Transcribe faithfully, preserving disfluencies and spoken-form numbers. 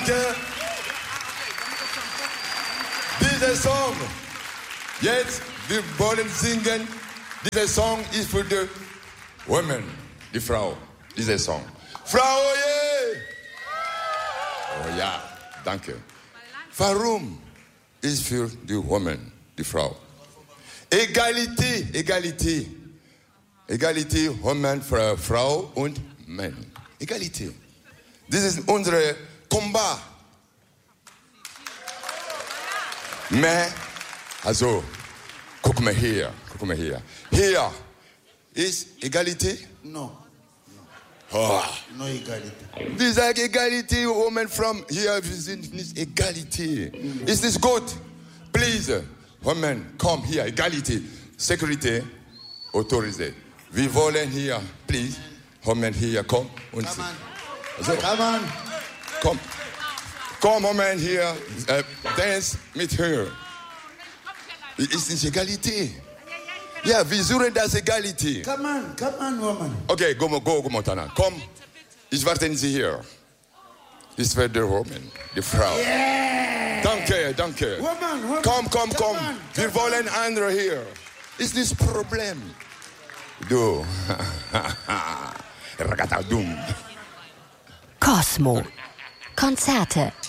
Danke. Dieser Song, jetzt, wir wollen singen. Dieser Song ist für die Women, die Frau. Dieser Song. Frau, oje! Oh ja, danke. Warum ist für die Women, die Frau? Egalité, Egalité. Egalité, Women, Frau und Mann. Egalité. Das ist unser Combat. Mais, also, guck mal hier, guck mal hier. Hier ist Egalité? No. Oh. No Egalité. Wir sagen Egalité, Women from hier, wir sind nicht Egalité. Mm. Ist das gut? Please, Women, komm hier, Egalité. Security, autorisé. Wir wollen hier, please, Women hier, komm. Und Come on. Also, Come on. komm. Komm, Women hier, uh, dance mit her. Ist nicht Egalité. Ja, wir suchen das Egalité. Come on, come on, woman. Okay, go, go, go, Montana. Komm, ich warte Sie hier. Ich werde der Woman, die Frau. Yeah. Danke, danke. Woman, woman. Komm, komm, komm. On, Wir wollen andere hier. Ist das Problem? Du. Ragagadum. Cosmo. Konzerte.